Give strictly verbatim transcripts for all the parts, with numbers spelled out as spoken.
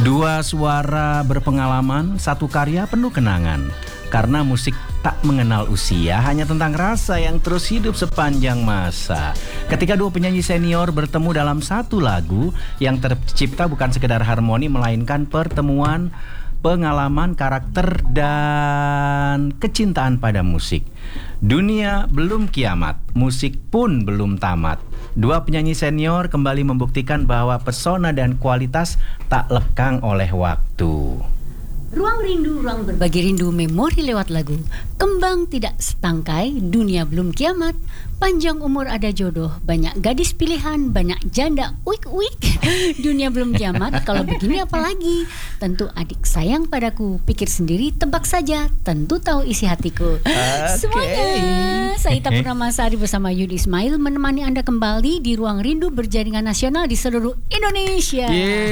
Dua suara berpengalaman, satu karya penuh kenangan. Karena musik tak mengenal usia, hanya tentang rasa yang terus hidup sepanjang masa. Ketika dua penyanyi senior bertemu dalam satu lagu yang tercipta bukan sekedar harmoni, melainkan pertemuan, pengalaman, karakter, dan kecintaan pada musik. Dunia belum kiamat, musik pun belum tamat. Dua penyanyi senior kembali membuktikan bahwa pesona dan kualitas tak lekang oleh waktu. Ruang rindu, ruang berbagi rindu, memori lewat lagu. Kembang tidak setangkai, dunia belum kiamat. Panjang umur ada jodoh, banyak gadis pilihan, banyak janda, uik uik. Dunia belum kiamat, kalau begini apalagi. Tentu adik sayang padaku, pikir sendiri, tebak saja. Tentu tahu isi hatiku. Okay. Semuanya, saya Ita Purnamasari bersama Yudi Ismail menemani Anda kembali di Ruang Rindu berjaringan nasional di seluruh Indonesia.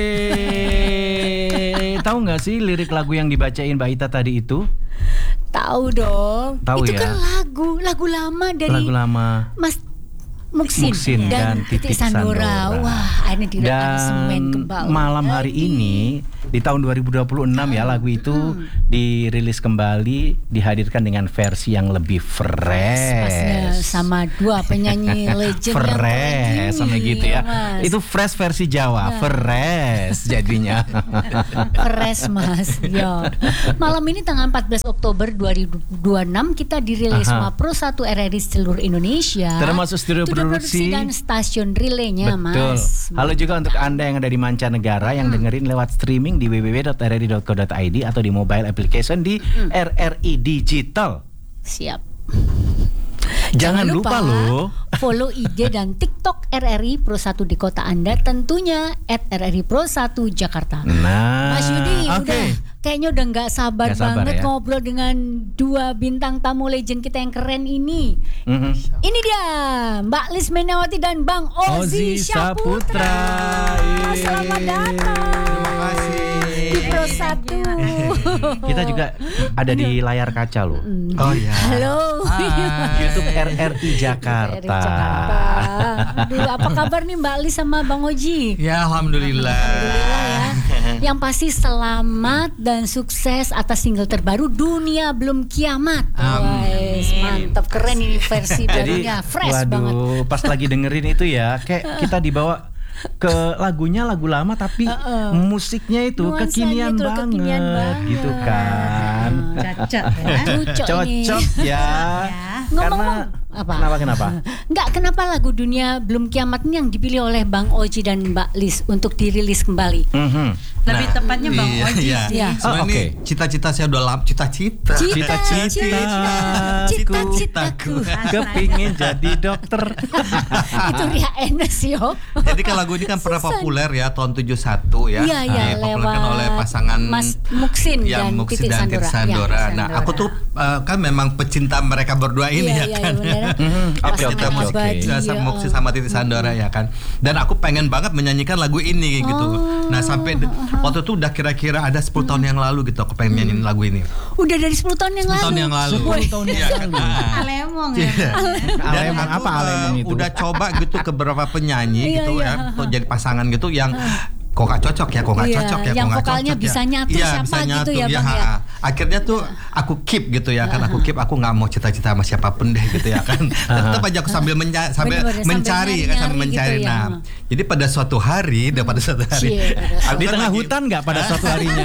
Yeay. Tahu nggak sih lirik lagu yang dibacain Mbak Ita tadi itu? Tahu dong. Tahu itu ya? kan lagu lagu lama dari lagu lama Mas Muksin, Muksin dan, dan Titik Sandora. Sandora. Wah, ini diaransemen kembali. Dan malam hari ini di tahun dua ribu dua puluh enam ya, lagu itu hmm. dirilis kembali, dihadirkan dengan versi yang lebih fresh. Pasnya sama dua penyanyi legend yang fresh sama gitu ya. Mas. Itu fresh versi Jawa, nah. fresh jadinya. Fresh Mas. Yo. Malam ini tanggal empat belas Oktober dua ribu dua puluh enam kita dirilis sama Pro satu R R I seluruh Indonesia. Termasuk studio produksi dan stasiun relaynya. Betul. Mas. Halo juga untuk Anda yang ada di mancanegara yang hmm. dengerin lewat streaming di w w w dot r r i dot co dot i d atau di mobile application di hmm. R R I Digital. Siap. Jangan, Jangan lupa, lupa loh follow I G dan TikTok R R I Pro satu di kota Anda, tentunya at R R I Pro satu Jakarta. Nah, Mas Yudi okay. udah kayaknya udah nggak sabar, gak sabar banget ya? ngobrol dengan dua bintang tamu legend kita yang keren ini. Mm-hmm. Ini dia Mbak Lis Menawati dan Bang Ozi, Ozi Syaputra. Selamat datang. Terima kasih di Pro satu. Kita juga ada di layar kaca loh. Oh ya. Halo. YouTube R R I Jakarta. R R I Jakarta. Aduh, apa kabar nih Mbak Lis sama Bang Oji? Ya, alhamdulillah. Alhamdulillah ya. Yang pasti selamat dan sukses atas single terbaru Dunia Belum Kiamat. Wais, mantap, keren ini versi barunya, fresh waduh, banget. Pas lagi dengerin itu ya, kayak kita dibawa ke lagunya lagu lama tapi uh, uh. musiknya itu nuansanya kekinian itu, banget, kekinian banget gitu kan. Cocok ya. Cocok ya. Karena apa? Kenapa kenapa? Enggak, kenapa lagu Dunia Belum Kiamat ini yang dipilih oleh Bang Oji dan Mbak Lis untuk dirilis kembali? Mm-hmm. Lebih nah, tepatnya Bang iya, Oji iya. sih. Sebenarnya oh, okay. cita-cita saya udah lama, cita-cita. Cita-cita. Cita-citaku. Kepingin jadi dokter. Itu Ria Enes yo. Jadi kan lagu ini kan pernah populer ya tahun tujuh puluh satu ya. Iya, iya, dipopulerkan oleh pasangan Mas Muksin ya, dan Muksin Titik dan Titik Sandora. Sandora. Ya, nah, aku tuh uh, kan memang pecinta mereka berdua ini iya, ya kan. Iya, Oke oke oke. Sama Muksin sama Titik Sandora ya kan. Dan aku pengen banget menyanyikan lagu ini gitu. Oh, nah, sampai uh, uh, waktu itu udah kira-kira ada sepuluh tahun yang lalu gitu aku pengen nyanyiin lagu ini. Udah dari sepuluh tahun yang sepuluh lalu. tahun yang lalu. sepuluh tahun yang lalu. Alemong ya. Alemong apa alemong itu? Udah coba gitu ke beberapa penyanyi iya, gitu iya. ya untuk jadi pasangan gitu yang kok gak cocok ya, kok gak iya, cocok ya, yang kok gak vokalnya cocok bisa ya. nyatu iya, siapa bisa gitu nyatu, ya, ya, Bang, ha, ya? Akhirnya tuh aku keep gitu ya kan, aku keep, aku gak mau cita-cita sama siapapun deh gitu ya kan. Tetap aja aku sambil, menja- sambil Bener-bener, mencari sambil kan, sambil nyari mencari. gitu ya. Nah, jadi pada suatu hari, hmm. pada suatu hari Cie, pada di kan tengah lagi, hutan gak pada suatu harinya?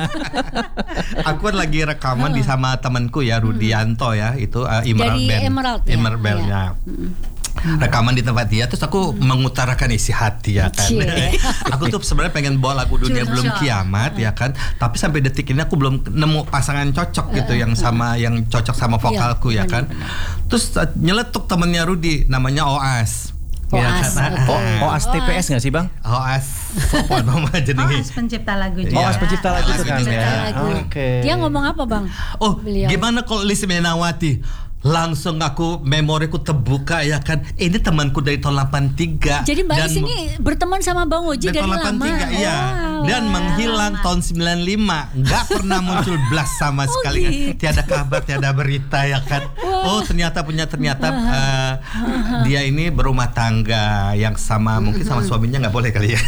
aku kan lagi rekaman di sama temanku ya, Rudianto ya, itu uh, Emerald Dari Band. Emerald ya? Emerald Band ya. Hmm. Rekaman di tempat dia, terus aku hmm. mengutarakan isi hati ya kan. Aku tuh sebenarnya pengen bawa lagu Dunia Cuma. Belum Kiamat ya kan, tapi sampai detik ini aku belum nemu pasangan cocok gitu uh, yang sama uh, yang cocok sama vokalku ya, ya kan. Benar-benar. Terus uh, nyeletuk temennya Rudi namanya Oas. Oas, ya, kan? okay. oh, Oas T P S nggak sih Bang? Oas, apa nama jenenge? Oas pencipta lagu juga. Oas pencipta lagu itu kan ya. Oke. Okay. Dia ngomong apa Bang? Oh, Beliau. Gimana kalau Lis Menawati? Langsung aku memoriku terbuka ya kan. Ini temanku dari tahun delapan tiga. Jadi Mbak Lis ini berteman sama Bang Oji dari, dari tahun delapan tiga, lama. Iya. Oh, dan menghilang tahun sembilan puluh lima, nggak pernah muncul blas sama sekali kan. gitu. Tiada kabar, tiada berita ya kan. Oh ternyata punya ternyata uh, dia ini berumah tangga yang sama, mungkin sama suaminya nggak boleh kali ya.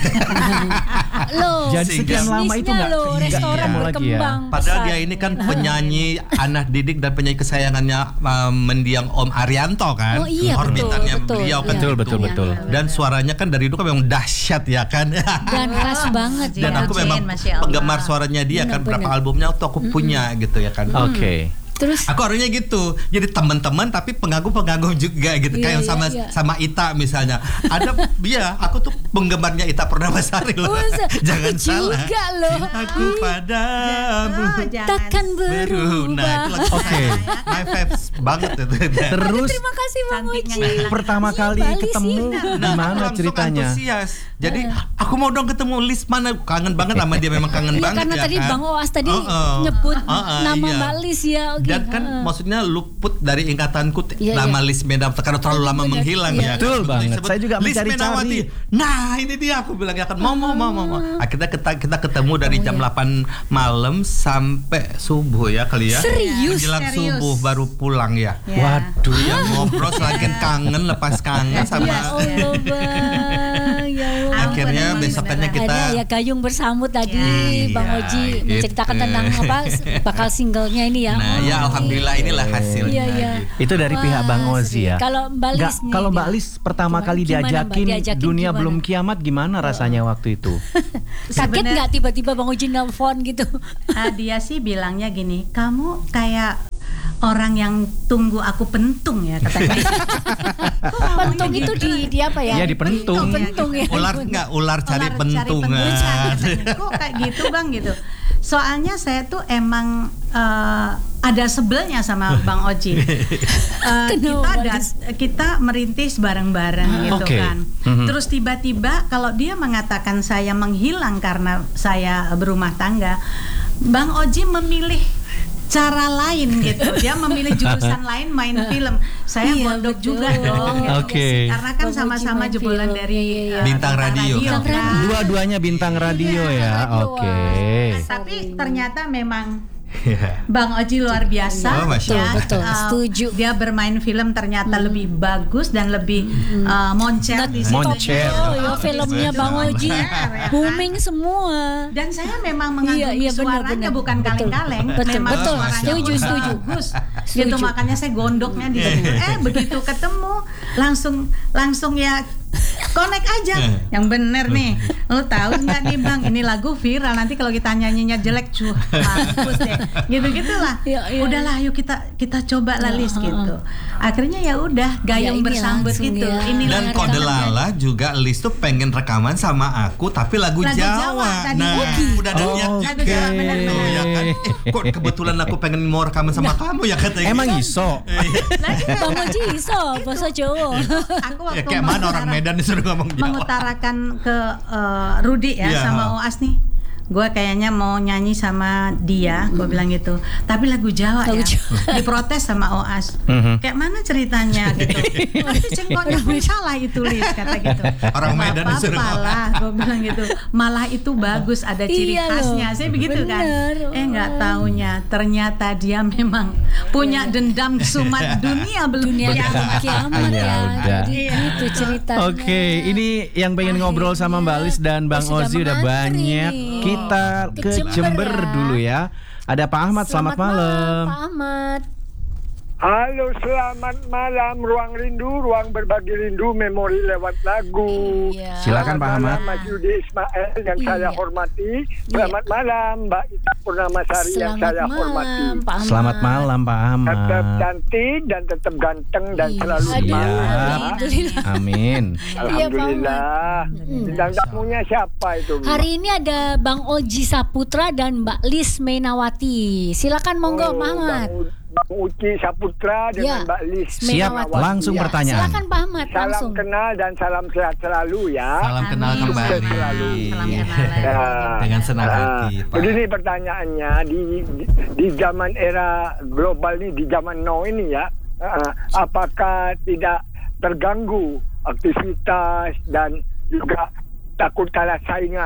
Loh, Jadi sekian lama itu bisnisnya nggak loh, nggak restoran ketemu lagi ya. berkembang Padahal pesat. dia ini kan penyanyi anak didik dan penyanyi kesayangannya uh, mendiang Om Arianto kan. Oh iya, Hormitannya betul, betul. beliau kan Iya. Betul, gitu. betul, betul. Dan suaranya kan dari dulu kan memang dahsyat ya kan. Dan khas banget Dan ya. aku Jin, memang Masya Allah. penggemar suaranya dia kan. Benar-benar. Berapa albumnya tuh aku punya gitu ya kan. Oke. Terus Aku orangnya gitu, jadi teman-teman tapi pengagum-pengagum juga gitu, Iya, kayak iya, sama iya. sama Ita misalnya. Ada, iya, aku tuh penggemarnya Ita Purnamasari loh. Masa? Jangan Aku salah. juga loh. Aku padamu. Oh, jangan. takkan Beru. Nah, itu berubah. lagu Oke. saya. My faves banget itu. Terus Terima kasih Bang Cantiknya Oji. nggak hilang. pertama Iya, kali Bali ketemu sih. Nah, aku gimana langsung ceritanya? antusias. Jadi aku mau dong ketemu Lis mana, kangen banget sama dia, memang kangen Iya, banget karena ya tadi kan. Bang Oas tadi Oh, oh. nyebut Oh, oh, nama iya. Mbak Lis ya. Oke. Dan kan Heeh. maksudnya luput dari ingatanku t- Iya, nama iya. Lis Medan karena terlalu lama Benar, menghilang iya. ya. Betul kan? banget. Disebut Saya juga Lis mencari-cari. Menawati. Nah, ini dia aku bilang ya kan mau mau mau mau. mau. Akhirnya kita kita ketemu dari Oh, jam iya. delapan malam sampai subuh ya kali ya. Serius? Menjelang Serius. subuh baru pulang ya. Ya. Waduh. Ya ngobrol selain kangen, lepas kangen sama. Ya Allah Bang. Ya Allah. Akhirnya Ampun, besokannya beneran. kita Ada ya Gayung Bersambut tadi Iya, Bang Oji menceritakan gitu. tentang apa bakal singlenya ini ya. Nah, Oh, ya alhamdulillah inilah hasilnya. Iya, iya. gitu. Itu dari Wah, pihak Bang Ozi ya. Kalau Mbak Nggak, Lis nih, kalau Mbak dia- Lis pertama Gimana- kali gimana, Mbak? diajakin, Diajakin dunia gimana? belum kiamat, gimana rasanya waktu itu? Kaget Sebenar- nggak tiba-tiba Bang Oji nelfon gitu? Ah, dia sih bilangnya gini, kamu kayak orang yang tunggu aku pentung ya katanya. Pentung itu di, di apa ya? Iya, di pentung. Pentung ya. Ular enggak ular cari Ular pentungan. katanya. Kok kayak gitu Bang gitu. Soalnya saya tuh emang eh, ada sebelnya sama Bang Oji. Eh, kita Kenapa, ada, Lis? kita merintis bareng-bareng gitu Oke. kan. Mhm. Terus tiba-tiba kalau dia mengatakan saya menghilang karena saya berumah tangga, Bang Oji memilih cara lain gitu. Dia memilih jurusan lain, main film. Saya Iya, gondok betul. juga dong. gitu. Oke. Karena kan Bang Oji sama-sama main jebolan film. dari Iya, iya. eh, Bintang radio. Bintang kan. radio. Dua-duanya bintang radio ya. radio, Oke. wah. Tapi ternyata memang Iya. Bang Oji luar biasa. Oh, Masya Allah. ya. Betul, betul. Eh, Setuju. Dia bermain film ternyata lebih bagus dan lebih eh, moncer di situ. Moncer. Oh, ya filmnya Bang Oji Moncer, ya kan? booming semua. Dan saya memang mengagumi Iya, iya, benar, suaranya benar. bukan Betul. kaleng-kaleng. Betul, memang betul. suaranya Setuju, setuju. bagus. Setuju. Gitu makanya saya gondoknya di situ. Eh begitu ketemu langsung langsung ya connect aja. Yang bener nih. Lo tahu nggak nih Bang, ini lagu viral, nanti kalau kita nyanyinya jelek cuh mampus deh. Gitu-gitulah. Iya, iya. Udahlah yuk kita kita coba lah Lis gitu. Akhirnya ya udah Ya, gayung ini bersambut langsung gitu. ya. Inilah Dan rekamannya. Kode Lala juga Lis tuh pengen rekaman sama aku tapi lagu, Lagu Jawa. Jawa tadi. Nah, Oh, gitu. udah ada niat Oke. Lagu Jawa, benar-benar. gitu, ya kan. Eh, kok kebetulan aku pengen mau rekaman sama kamu ya katanya. Emang iso? Bang Oji iso bahasa Jawa. Aku Ya waktu kayak mana orang mengutara- Medan disuruh ngomong Jawa. mengutarakan ke eh, Rudi ya Iya. sama Oas nih. Gue kayaknya mau nyanyi sama dia, gue bilang gitu. Tapi lagu Jawa Lagu ya. Jawa. Diprotes sama Oas. Mhm. Kayak mana ceritanya gitu. Nanti cengkoknya pun salah itu Lis kata gitu. Orang Medan Nggak disuruh apa-apa lah, gue bilang gitu. Malah itu bagus, ada ciri Iya loh. khasnya. Saya begitu kan. Bener. Eh nggak taunya ternyata dia memang punya dendam sumat dunia belum Dunia kiamat. belum kiamat Ya ya. udah. Jadi Iya. gitu ceritanya. Oke, ini yang pengen ngobrol sama Mbak Lis dan Bang Oh, sudah Ozi udah mengantri banyak. nih. Kita Ke ke Jember Jember ya. dulu ya. Ada Pak Ahmad, selamat, malam. Pak Ahmad. Halo, selamat malam. Ruang Rindu, ruang berbagi rindu, memori lewat lagu. Iya. Silakan, Pak Selamat Ahmad. malam, Mas Yudi Ismail yang Iya. saya hormati. Selamat malam, Mbak Ita Purnamasari yang Selamat saya malam hormati. Pak Ahmad. Selamat malam Pak Tetap Ahmad. cantik dan tetap ganteng dan Iya. selalu Aduh, semangat. alhamdulillah. Amin. Alhamdulillah. Hmm. Bintang tamunya siapa itu? Bu? Hari ini ada Bang Oji Saputra dan Mbak Lis Menawati. Silakan monggo, Oh, Pak Ahmad. Bang, U- Bang Uci Saputra dengan Ya. Mbak Lis. Siap, Menawati. langsung Ya. pertanyaan. Silakan Pak Ahmad Salam langsung. kenal dan salam sehat selalu ya. Salam kenal Amin. kembali. Sukses selalu. Salam kenal. Ya. Dengan senang Ah, hati, Pak. Begini pertanyaannya di, di di zaman era global ini, di zaman now ini ya, ah, apakah tidak terganggu aktivitas dan juga takut kalah saingan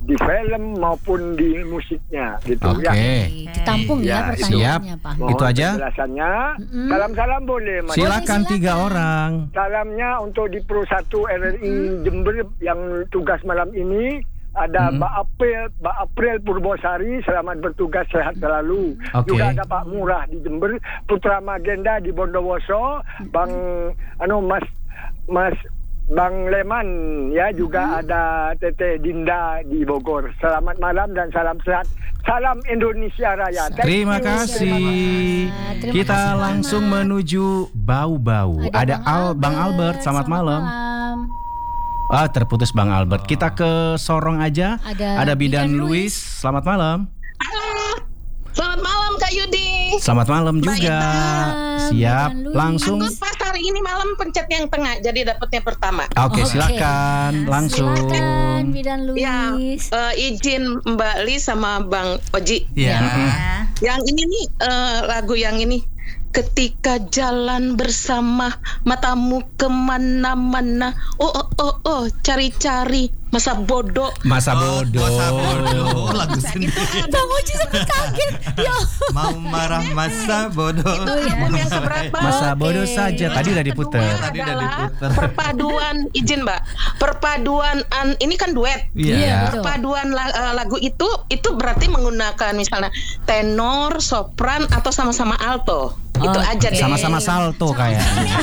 di film maupun di musiknya gitu Oke. ya. Ditampung Ya, ya pertanyaannya, Pak. Mohon Itu aja? penjelasannya. Mm-mm. Salam-salam boleh, Mas. Silakan tiga orang. Salamnya untuk di Pro satu R R I Jember yang tugas malam ini. Ada Mm-mm. Mbak April, Mbak April Purbosari, selamat bertugas, sehat selalu. Oke. Juga ada Pak Murah di Jember, Putra Magenda di Bondowoso, Bang anu Mas Mas Bang Leman ya, juga ada Teteh Dinda di Bogor. Selamat malam dan salam sehat. Salam Indonesia Raya. Thank Terima you. kasih. Terima Kita kasih, langsung Bang. menuju Bau-Bau. Ada Al Bang Albert, selamat malam. malam. Ah, terputus Bang Albert. Kita ke Sorong aja. Ada Bidan Bidan Luis. Selamat malam. Halo, selamat malam Kak Yudi. Selamat malam juga. Malam, Siap, Bidan Luis. langsung. Aku pas hari ini malam pencet yang tengah, jadi dapatnya pertama. Oke, Oke. silakan langsung. Silakan Bidan Ya, Luis. eh, izin Mbak Li sama Bang Oji. Iya. Yang ini nih eh, lagu yang ini. Ketika jalan bersama, matamu kemana-mana. Oh, oh, oh, oh, cari-cari masa bodoh. Masa bodoh. Masa bodoh. Lagu sendiri. Bang Oji sempat kaget. Ya. Mau marah masa bodoh. Itu album yang seberapa? Masa Oke. bodoh saja. Tadi udah diputer. Tadi udah Adalah diputer. perpaduan, izin Mbak, perpaduan an, ini kan duet. Iya, Iya. betul. Perpaduan la- eh, lagu itu itu berarti menggunakan misalnya tenor, sopran atau sama-sama alto. Itu Oke. aja deh. Sama-sama salto kayaknya.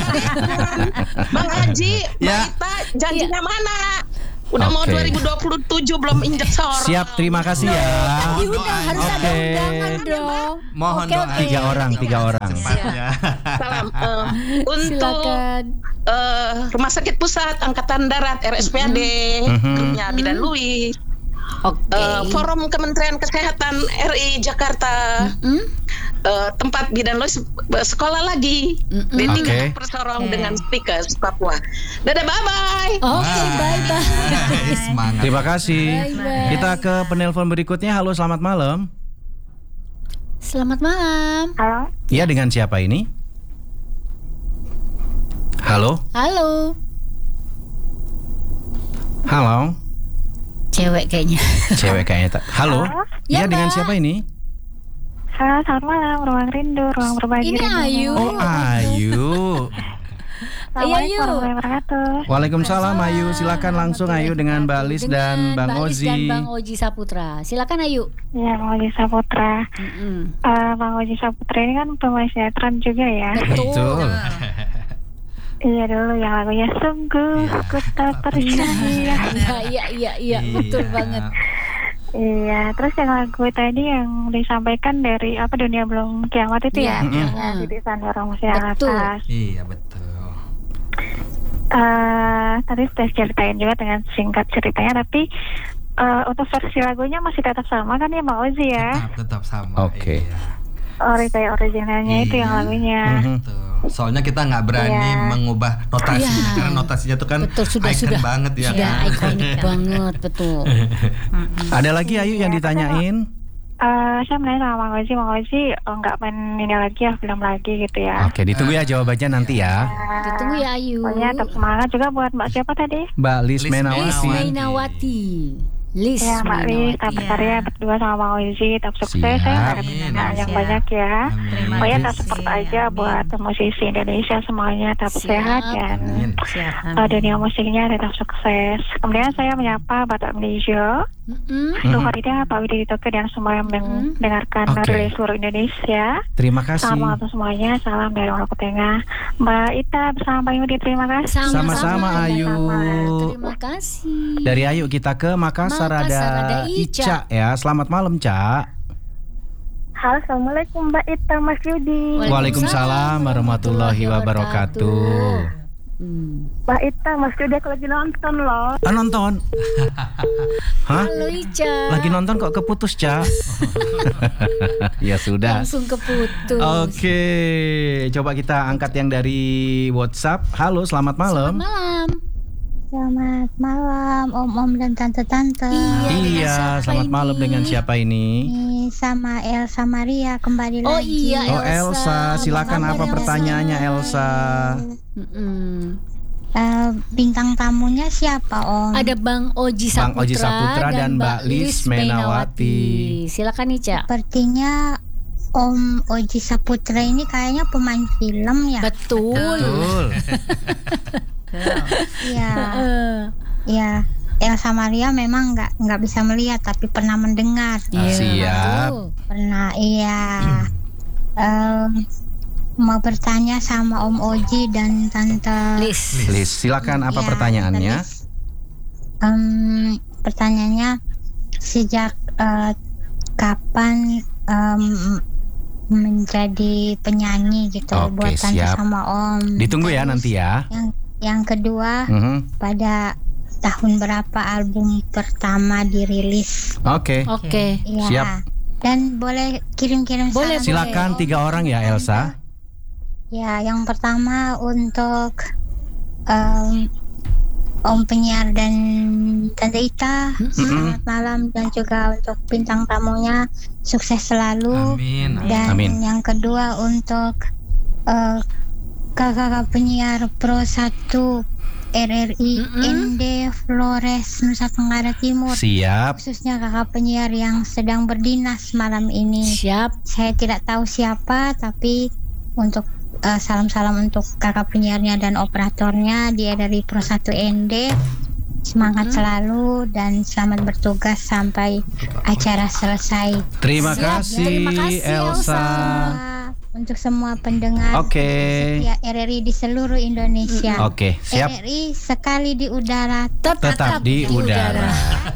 Bang Haji, Mbak Ya. Ita, janjinya mana? Udah mau Oke. dua ribu dua puluh tujuh belum injek sorong. Siap, terima kasih ya. Diundang, harus ada Oke. undangan dong. Mohon Oke, doa. oke. Tiga orang, tiga orang. Cepatnya. Salam eh, untuk Silakan. eh, Rumah Sakit Pusat Angkatan Darat R S P A D, Mhm. grupnya Bidan Luis. Oke. Eh, Forum Kementerian Kesehatan R I Jakarta, Mm? eh, tempat Bidan Luis sekolah lagi Mm-mm. di tiga Oke. Persorong Oke. dengan speakers Papua. Dadah, bye bye. Oke, bye bye. Semangat. Terima kasih. Bye-bye. Kita ke penelpon berikutnya. Halo, selamat malam. Selamat malam. Halo, Iya, dengan siapa ini? Halo? Halo. Halo? Cewek kayaknya. Cewek kayaknya tak. Halo? Ya, Iya, dengan Mbak. siapa ini? halo, selamat malam, Ruang Rindu, Ruang Berbagi Ini Rindu. Ayu. Oh, Ayu. Assalamualaikum Ayu. warahmatullahi wabarakatuh. Waalaikumsalam Ayu. Silakan langsung Ayu dengan Mbak Lis Dengan dan Bang Mbak Lis Ozi. dan Bang Oji Saputra. Silakan Ayu. Ya, Bang Oji Saputra. Mm-mm. Eh, Bang Oji Saputra ini kan pemain sinetron juga ya. Betul. Iya dulu yang lagunya sungguh Iya. ku tak percaya. Iya, iya, iya, iya, betul Iya. banget. Iya, terus yang lagu tadi yang disampaikan dari apa Dunia Belum Kiamat itu ya, Iya. yang Mm. Titik Sandoro Musik Betul. Atas. Iya, betul. Eh, tadi sudah ceritain juga dengan singkat ceritanya, tapi eh, untuk versi lagunya masih tetap sama kan ya Bang Ozi ya? Tetap, tetap sama. Oke. Iya. Ori kayak originalnya itu Iya. yang lagunya. Mhm. Betul. Soalnya kita nggak berani Iya. mengubah notasinya Iya. karena notasinya tuh kan Betul, sudah, icon sudah. banget ya. Sudah kan? ikonik banget, betul. Ada lagi Ayu yang ditanyain? Eh, saya menanya sama Bang Ozi, Bang Ozi eh, nggak main ini lagi ya, film lagi gitu ya. Oke, ditunggu ya jawabannya nanti ya. Eh, Ditunggu ya Ayu. Pokoknya tetap semangat juga buat Mbak siapa tadi? Mbak Lis Lis Menawati. Lis Menawati. Mainawati. Lis Ya Mbak Lis, tetap Mainawati. berkarya berdua sama Bang Ozi, tetap sukses Siap. ya, harap Amin. yang Siap. banyak ya. Amin. Pokoknya kasih. tetap support aja buat musisi Indonesia semuanya tetap Siap. sehat dan Amin. Siap. uh, dunia musiknya tetap sukses. Kemudian saya menyapa Bapak Melijo, Mm-mm. Tuh Farida, Pak Widi Toko dan semua yang mendengarkan Oke. rilis seluruh Indonesia. Terima kasih. Selamat malam untuk semuanya, salam dari Maluku Tengah. Mbak Ita bersama Pak Yudi, terima kasih. Sama-sama Ayu. Terima kasih. Dari Ayu kita ke Makassar, Makassar ada ada Ica. Ica ya. Selamat malam, Ca. Halo, Assalamualaikum Mbak Ita, Mas Yudi. Waalaikumsalam warahmatullahi wabarakatuh. Hmm. Mbak Ita, Mas Yudi aku lagi nonton loh. Ah, nonton. Hah? Halo Ica. Lagi nonton kok keputus, Ca? Ya sudah. Langsung keputus. Oke, coba kita angkat yang dari WhatsApp. Halo, selamat malam. Selamat malam. Selamat malam Om-Om dan Tante-Tante. Iya, dengan Iya, siapa selamat ini? malam dengan siapa ini? Ini sama Elsa Maria kembali Oh lagi. iya, Oh, Elsa, Elsa. silakan Apa apa kabar, pertanyaannya, Elsa? Mm-mm. uh, bintang tamunya siapa Om? Ada Bang Oji Saputra, Bang Oji Saputra dan Mbak Lis Menawati. Silakan Ica. Sepertinya Om Oji Saputra ini kayaknya pemain film ya. Betul. Betul. Iya. Eh, Ya, Elsa Maria memang nggak nggak bisa melihat tapi pernah mendengar. iya, Siap. betul. Pernah, iya. Em, mau bertanya sama Om Oji dan Tante Lis. Lis, silakan apa Ya, pertanyaannya? Tante Lis. Em, pertanyaannya sejak eh, kapan em, menjadi penyanyi gitu Oke, buat Tante siap. sama Om. Ditunggu ya Terus nanti ya. Yang yang kedua, Mhm. pada tahun berapa album pertama dirilis? Oke. Oke. Iya. Siap. Dan boleh kirim-kirim Boleh, salam. Silakan Om. tiga orang ya Elsa. Ya, yang pertama untuk em, Om penyiar dan Tante Ita, selamat malam, dan juga untuk bintang tamunya sukses selalu. Amin. Dan Amin. yang kedua untuk eh, kakak penyiar Pro satu R R I N D Flores Nusa Tenggara Timur, Siap. khususnya kakak penyiar yang sedang berdinas malam ini. Siap. Saya tidak tahu siapa, tapi untuk eh, salam-salam untuk kakak penyiarnya dan operatornya, dia dari Pro satu N D. Semangat selalu dan selamat bertugas sampai acara selesai. Terima Siap. kasih, Terima kasih, Elsa. Elsa. Untuk semua pendengar Oke. setia R R I di seluruh Indonesia. Oke, siap. R R I sekali di udara, Tetap di udara.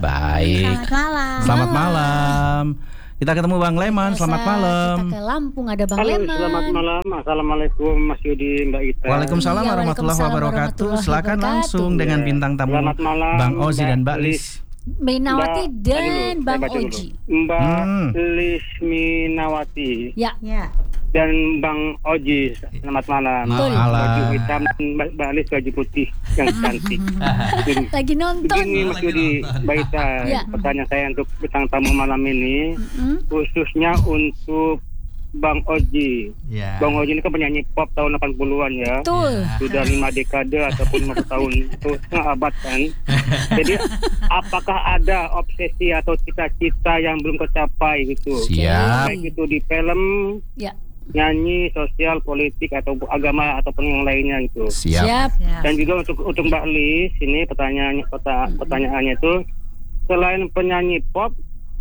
Baik. selamat malam. Selamat malam. Kita ketemu Bang Leman. Selamat Elsa, malam. Kita ke Lampung ada Bang Halo, Leman. selamat malam. Assalamualaikum Mas Yudi, Mbak Ita. Waalaikumsalam Iya, warahmatullahi waalaikumsalam wabarakatuh. warahmatullahi Silakan wabarakatuh. langsung dengan Ya. bintang tamu Selamat malam, Bang Ozi dan Mbak Mbak Lis. Minawati Mbak- dan Aduh, saya Bang baca dulu. Oji. Mbak Hmm. Lis Minawati Ya. Ya. dan Bang Oji. Selamat malam. Betul. Malam. Baju hitam dan Mbak Mbak Lis baju putih yang cantik. Begini- Lagi nonton. Begini Mas Yudi, Mbak Ita, Ya. pertanyaan saya untuk bintang tamu malam ini, Mm-mm. khususnya untuk Bang Oji. Ya. Bang Oji ini kan penyanyi pop tahun delapan puluhan ya. Betul. Sudah lima dekade ataupun lima tahun, itu setengah abad kan. Jadi apakah ada obsesi atau cita-cita yang belum tercapai gitu? Siap. Baik itu di film, Ya. nyanyi, sosial, politik atau agama ataupun yang lainnya gitu. Siap. Siap. Ya. Dan juga untuk untuk Mbak Lis ini pertanyaannya peta- pertanyaannya itu, selain penyanyi pop,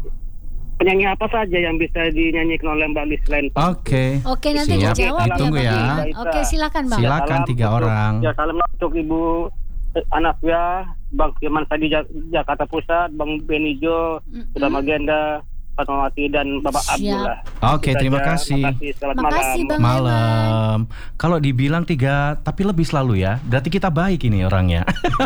penyanyi apa saja yang bisa dinyanyikan oleh Mbak Lis selain pop? Oke. Oke, nanti Siap. dijawab Ditunggu ya, ya. Bang. Oke, silakan Bang. Silakan Salam tiga untuk- orang. Ya, salam untuk Ibu eh, Anafia, Bang Firman Sadi Jak- Jakarta Pusat, Bang Benijo, Sudah Magenda, Fatmawati dan Bapak Siap. Abdullah. Oke, Itu terima saja. kasih. Terima kasih. Selamat Makasih, malam. Bang. Malam. Kalau dibilang tiga, tapi lebih selalu ya. Berarti kita baik ini orangnya.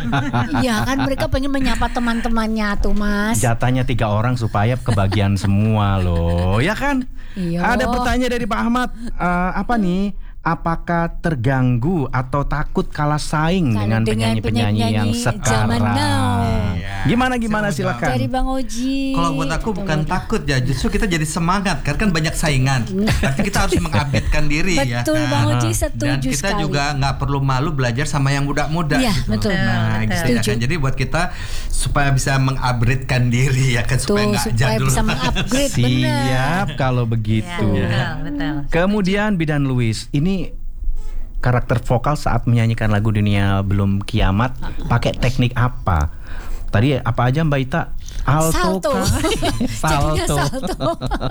Iya kan mereka pengen menyapa teman-temannya tuh Mas. Jatahnya tiga orang supaya kebagian semua loh, ya kan? Iya. Ada pertanyaan dari Pak Ahmad. Eh, apa nih? Apakah terganggu atau takut kalah saing Kalau dengan dengan penyanyi-penyanyi yang penyanyi sekarang? zaman now. Iya. Gimana gimana Siapa silakan. Dari Bang Oji. Kalau buat aku bukan takut ya, justru kita jadi semangat karena kan banyak saingan. Tapi kita harus mengupdatekan diri ya. Betul, kan? Bang Oji Dan setuju kita sekali. juga nggak perlu malu belajar sama yang muda-muda Iya, gitu. betul. Nah, Betul, gitu ya setuju. kan. Jadi buat kita supaya bisa mengupgradekan diri ya kan, supaya Tuh, nggak supaya jadul. bisa mengupgrade benar. Siap kalau begitu. Ya, betul, betul. Kemudian Bidan Luis, ini karakter vokal saat menyanyikan lagu Dunia Belum Kiamat pakai teknik apa? Tadi apa aja Mbak Ita? Alto Salto. kah? Jadinya Salto. salto.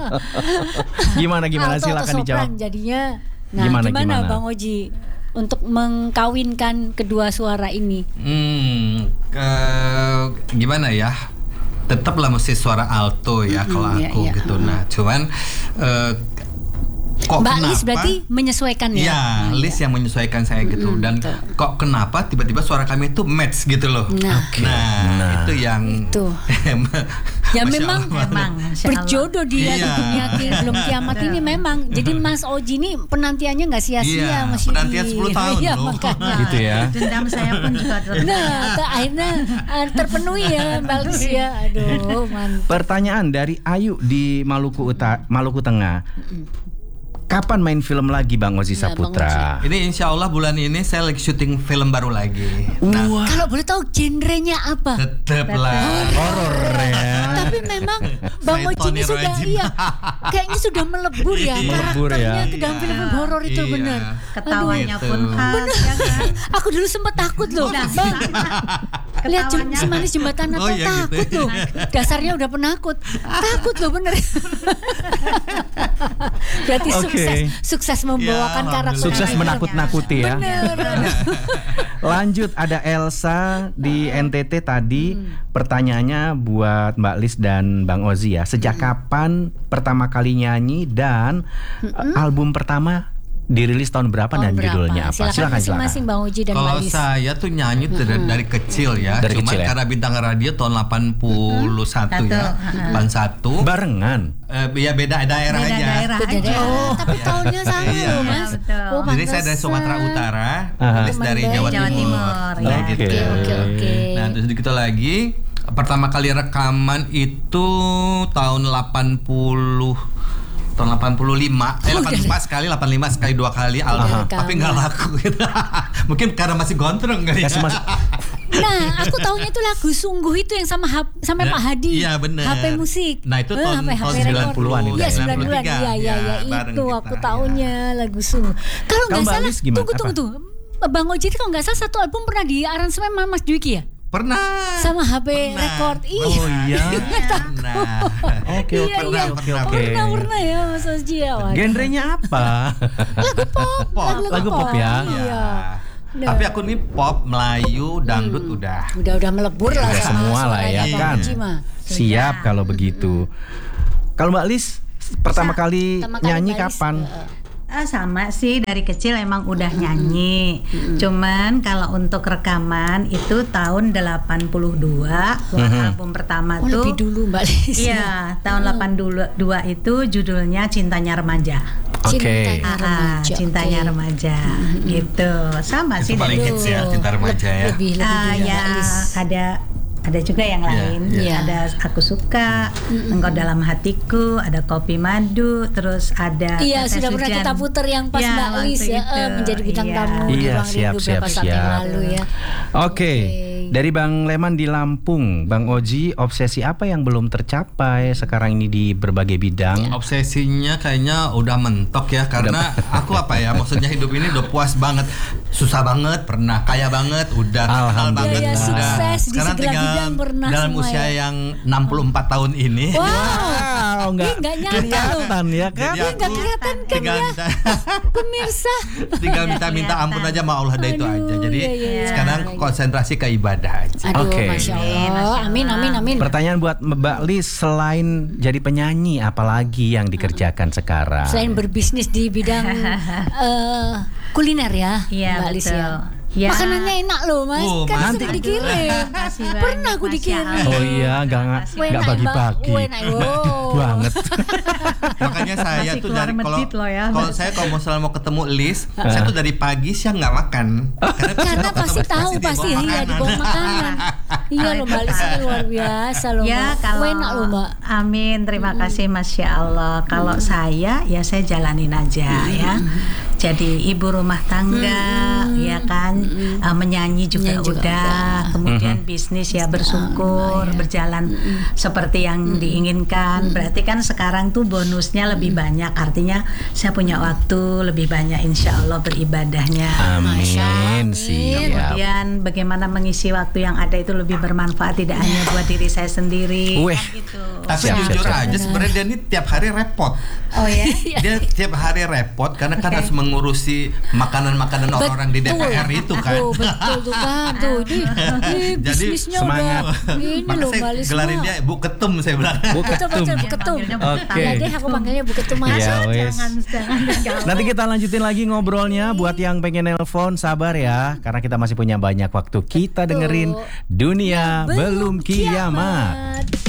Gimana gimana Alto atau silakan sopran dijawab. jadinya. Nah, Gimana, gimana, gimana? Bang Oji untuk mengkawinkan kedua suara ini? Hmm, ke- gimana ya? Tetaplah mesti suara alto ya kalau iya, aku iya. gitu. Nah, cuman eh, kok Mbak kenapa? Lis berarti menyesuaikan ya? Ya, Nah, Lis yang menyesuaikan saya gitu. Dan betul. kok kenapa tiba-tiba suara kami itu match gitu loh. Nah. Nah, Nah. itu yang Itu. Ya Masya memang Allah. Memang, Masya Allah. berjodoh dia di Iya. dunia ki- belum kiamat ini memang. Jadi Mas Oji ini penantiannya nggak sia-sia Iya, Mas penantian Yudi. sepuluh tahun Iya, loh. makanya. Gitu ya. Dendam saya pun juga ter- Nah, ke- akhirnya ah, terpenuhi ya Mbak Lis ya. Aduh, mantap. Pertanyaan dari Ayu di Maluku Utara, Maluku Tengah. kapan main film lagi Bang Ozi Nah, Bang Saputra? Ini insya Allah bulan ini saya lagi syuting film baru lagi. Nah, Wah, Kalau boleh tahu genrenya apa? tetep lah. horor ya. Tapi memang Bang Saya Oji Tony ini sudah Rajin. iya, kayaknya sudah melebur ya Melebur ya. karakternya ke dalam Iya. film horor itu Iya. benar. Ketawanya Aduh. pun khas ya kan. Aku dulu sempat takut loh, Nah, Bang. Lihat jem, ketawanya. Semanis Jembatan Natal Oh, iya takut gitu. loh. Dasarnya udah penakut. Takut loh bener. Berarti Oke. sukses sukses membawakan Ya, karakter. Sukses karakter. menakut-nakuti ya. Bener. Lanjut ada Elsa di N T T tadi. Pertanyaannya buat Mbak Lis dan Bang Ozi ya. Sejak kapan pertama kali nyanyi dan uh, album pertama dirilis tahun berapa dan Tahun berapa? judulnya apa? Silakan Silakan masing-masing Bang Oji dan Mbak Kalau Lis. saya tuh nyanyi tuh dari, dari kecil ya. Dari Cuman kecil ya? karena bintang radio tahun delapan puluh satu ya. delapan puluh satu. Barengan. Eh, ya beda daerah Beda aja. daerah Beda aja. daerah. Tapi tahunnya sama Iya. loh Mas. Betul. Oh, Jadi saya dari pantesan. Sumatera Utara, Aha. Lis dari Teman Jawa, dari Jawa Timur. Timur, Ya, ya. gitu. Oke, oke, oke. Nah, terus kita lagi pertama kali rekaman itu tahun delapan puluh tahun delapan puluh lima eh delapan puluh empat sekali, delapan puluh lima sekali, dua kali album, rekaman. tapi nggak laku gitu. Mungkin karena masih gondrong kali ya. Kasih mas- Nah, aku tahunya itu lagu Sungguh itu yang sama Hap- sama Ya, Pak Hadi. iya, bener. H P musik. Nah, itu Eh, tahun- H P- H P tahun record. sembilan puluhan itu Iya, ya. sembilan puluhan. sembilan puluh tiga. Iya, iya, iya, Ya, bareng itu kita, aku ya. tahunya lagu Sungguh. Kalau Kalau nggak Mbak salah, Lis gimana? tunggu tunggu Apa? tunggu. Bang Oji itu kalau nggak salah satu album pernah di aransemen sama Mas Dwiki ya? Pernah. Sama H P Pernah. record. Iya. Oh iya. Pernah. Oke, Iya, oke, iya. oke, oke. Pernah, pernah ya Mas Oji ya. Waduh. Genrenya apa? Lagu pop. Pop. Lagu pop ya? Iya. Nah. Tapi aku nih pop, Melayu, dangdut udah. Udah udah melebur lah Udah sama semua lah ya suaranya Bang kan. Oji mah. Siap kalau begitu. Kalau Mbak Lis pertama kali Pertama kali nyanyi Mbak Lis, kapan? eh, Ah, sama sih dari kecil emang udah nyanyi. Cuman kalau untuk rekaman itu tahun delapan puluh dua buat album pertama Oh, tuh. lebih dulu Mbak Lis. Iya, tahun delapan puluh dua itu judulnya Cintanya Remaja. Oke. Cintanya Ah, Remaja. Cintanya oke. Remaja gitu. Sama Itu sih paling dari hits ya, Cinta Remaja ya. Lebih lebih Ah, dulu ya, Mbak Lis. ada ada juga yang lain. iya. Ada Aku Suka, Engkau Dalam Hatiku, ada Kopi Madu, terus ada Iya, Tetes sudah pernah Hujan. kita puter yang pas Ya, Mbak waktu Lis ya itu. eh, menjadi bintang Iya. tamu di Iya, Ruang siap, Rindu siap, beberapa saat yang siap. lalu ya. Oke, dari Bang Leman di Lampung, Bang Oji, obsesi apa yang belum tercapai sekarang ini di berbagai bidang? Obsesinya kayaknya udah mentok ya, karena aku apa ya, maksudnya hidup ini udah puas banget, susah banget pernah, kaya banget udah, terkenal Alhamdulillah. banget Iya, udah. sukses di Sekarang segala tinggal bidang pernah dalam semua usia ya. yang enam puluh empat tahun ini. Wow. Wow, nggak Ih, nggak nyangka loh. kelihatan ya kan? Jadi Nggak aku kelihatan kan tinggal ya, minta, pemirsa. tinggal minta-minta ampun aja sama Allah, ada itu Aduh, aja. Jadi iya, iya, iya. sekarang konsentrasi ke ibadah aja. Aduh, Oke. Masya Allah. Amin, amin, amin. Pertanyaan buat Mbak Lis, selain jadi penyanyi, apalagi yang dikerjakan sekarang? Selain berbisnis di bidang eh, kuliner ya, Iya, Mbak Lis betul. ya. Ya. Makanannya enak loh Mas, Oh, kan mantap. sering dikirim. Makasih banyak, Pernah aku Masya dikirim. Allah. Oh iya, nggak nggak Wena, nggak bagi-bagi, Mbak. Wena, wow. banget. Makanya saya Masih tuh keluar dari kalau medit loh ya. kalau saya kalau misalnya mau ketemu Lis, saya tuh dari pagi siang nggak makan. Karena, Karena kalau pasti ketemu tahu dia pasti bawa iya makanan. dibawa makanan. Iya loh Mbak Lis ini luar biasa loh. Ya Mbak. kalau Enak loh Mbak. Amin, terima kasih Masya Allah. Kalau saya ya saya jalanin aja ya. Jadi ibu rumah tangga ya kan, uh, menyanyi juga Menyanyi juga udah. Kemudian bisnis ya bersyukur berjalan seperti yang diinginkan. Berarti kan sekarang tuh bonusnya lebih banyak. Artinya saya punya waktu lebih banyak insya Allah beribadahnya. Amin, siap. Kemudian bagaimana mengisi waktu yang ada itu lebih bermanfaat tidak hanya buat diri saya sendiri. Weh. Kan gitu. Tapi Siap, siap, jujur siap. aja sebenarnya dia ini tiap hari repot. Oh ya. Dia tiap hari repot karena kan Oke. harus mengurusi makanan-makanan orang-orang di D P R itu kan. Tuh, betul tuh kan tuh. Ini, ini Jadi, bisnisnya semangat. udah ini Maka loh saya Mbak Lis. gelarin dia Bu Ketum, saya bilang. Bu Betul Ketum. betul Bu Ketum. Panggilnya Bu Oke. Ya deh aku panggilnya Bu Ketum aja. Iya, wes. Jangan jangan jangan. Nanti kita lanjutin lagi ngobrolnya. Buat yang pengen nelpon, sabar ya, karena kita masih punya banyak waktu. Kita dengerin Dunia Belum Kiamat.